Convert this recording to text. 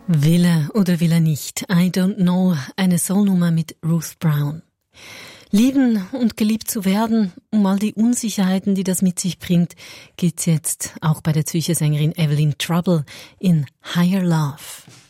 Will er oder will er nicht? I don't know. Eine Soulnummer mit Ruth Brown. Lieben und geliebt zu werden, um all die Unsicherheiten, die das mit sich bringt, geht's jetzt auch bei der Zürcher Sängerin Evelyn Trouble in Higher Love.